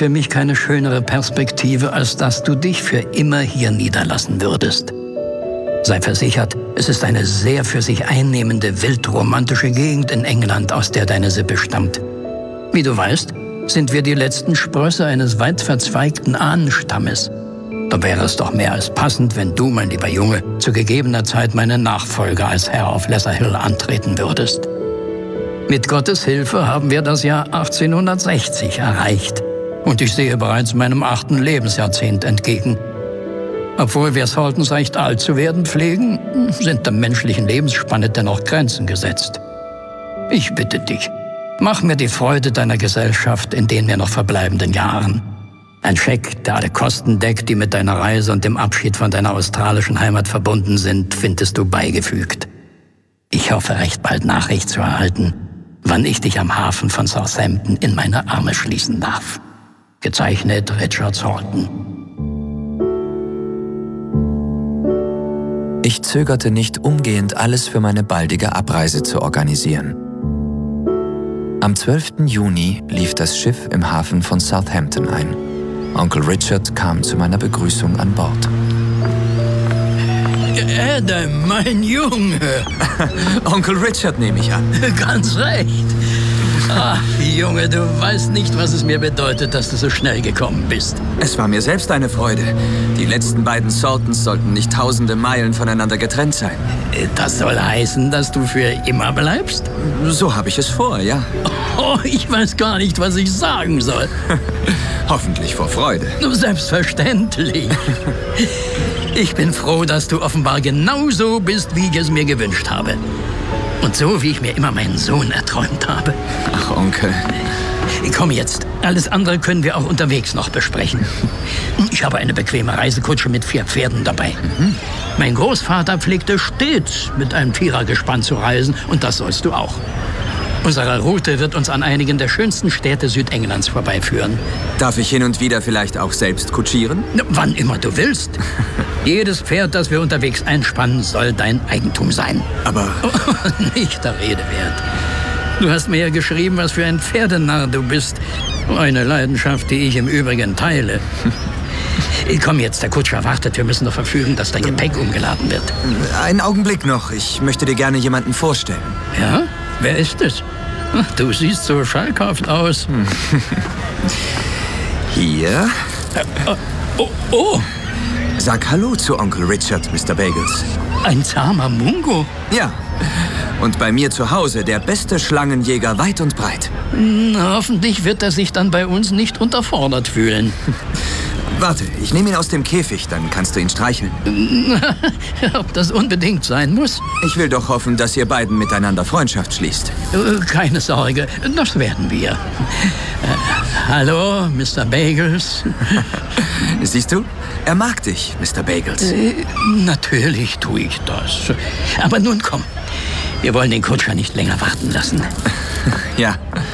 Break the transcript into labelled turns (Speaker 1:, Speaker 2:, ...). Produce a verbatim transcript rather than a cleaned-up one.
Speaker 1: für mich keine schönere Perspektive, als dass du dich für immer hier niederlassen würdest. Sei versichert, es ist eine sehr für sich einnehmende, wildromantische Gegend in England, aus der deine Sippe stammt. Wie du weißt, sind wir die letzten Sprösse eines weit verzweigten Ahnenstammes. Da wäre es doch mehr als passend, wenn du, mein lieber Junge, zu gegebener Zeit meine Nachfolge als Herr auf Lesser Hill antreten würdest. Mit Gottes Hilfe haben wir das Jahr achtzehnhundertsechzig erreicht. Und ich sehe bereits meinem achten Lebensjahrzehnt entgegen. Obwohl wir Saltons recht alt zu werden pflegen, sind der menschlichen Lebensspanne dennoch Grenzen gesetzt. Ich bitte dich, mach mir die Freude deiner Gesellschaft in den mir noch verbleibenden Jahren. Ein Scheck, der alle Kosten deckt, die mit deiner Reise und dem Abschied von deiner australischen Heimat verbunden sind, findest du beigefügt. Ich hoffe, recht bald Nachricht zu erhalten, wann ich dich am Hafen von Southampton in meine Arme schließen darf. Gezeichnet Richard Salton.
Speaker 2: Ich zögerte nicht, umgehend alles für meine baldige Abreise zu organisieren. Am zwölften Juni lief das Schiff im Hafen von Southampton ein. Onkel Richard kam zu meiner Begrüßung an Bord.
Speaker 1: Adam, mein Junge.
Speaker 2: Onkel Richard nehme ich an.
Speaker 1: Ganz recht. Ach, Junge, du weißt nicht, was es mir bedeutet, dass du so schnell gekommen bist.
Speaker 2: Es war mir selbst eine Freude. Die letzten beiden Saltons sollten nicht tausende Meilen voneinander getrennt sein.
Speaker 1: Das soll heißen, dass du für immer bleibst?
Speaker 2: So habe ich es vor, ja.
Speaker 1: Oh, ich weiß gar nicht, was ich sagen soll.
Speaker 2: Hoffentlich vor Freude.
Speaker 1: Selbstverständlich. Ich bin froh, dass du offenbar genauso bist, wie ich es mir gewünscht habe. Und so, wie ich mir immer meinen Sohn erträumt habe.
Speaker 2: Ach, Onkel.
Speaker 1: Komm jetzt. Alles andere können wir auch unterwegs noch besprechen. Ich habe eine bequeme Reisekutsche mit vier Pferden dabei. Mhm. Mein Großvater pflegte stets mit einem Vierergespann zu reisen und das sollst du auch. Unsere Route wird uns an einigen der schönsten Städte Südenglands vorbeiführen.
Speaker 2: Darf ich hin und wieder vielleicht auch selbst kutschieren?
Speaker 1: Wann immer du willst. Jedes Pferd, das wir unterwegs einspannen, soll dein Eigentum sein.
Speaker 2: Aber...
Speaker 1: Nicht der Rede wert. Du hast mir ja geschrieben, was für ein Pferdenarr du bist. Eine Leidenschaft, die ich im Übrigen teile. Komm jetzt, der Kutscher wartet. Wir müssen doch verfügen, dass dein Gepäck umgeladen wird.
Speaker 2: Einen Augenblick noch. Ich möchte dir gerne jemanden vorstellen.
Speaker 1: Ja? Wer ist es? Du siehst so schalkhaft aus.
Speaker 2: Hier.
Speaker 1: Oh, oh, oh.
Speaker 2: Sag Hallo zu Onkel Richard, Mister Bagels.
Speaker 1: Ein zahmer Mungo?
Speaker 2: Ja. Und bei mir zu Hause der beste Schlangenjäger weit und breit.
Speaker 1: Na, hoffentlich wird er sich dann bei uns nicht unterfordert fühlen.
Speaker 2: Warte, ich nehme ihn aus dem Käfig, dann kannst du ihn streicheln.
Speaker 1: Ob das unbedingt sein muss?
Speaker 2: Ich will doch hoffen, dass ihr beiden miteinander Freundschaft schließt.
Speaker 1: Keine Sorge, das werden wir. Äh, hallo, Mister Bagels.
Speaker 2: Siehst du, er mag dich, Mister Bagels.
Speaker 1: Äh, natürlich tue ich das. Aber nun komm, wir wollen den Kutscher nicht länger warten lassen.
Speaker 2: Ja,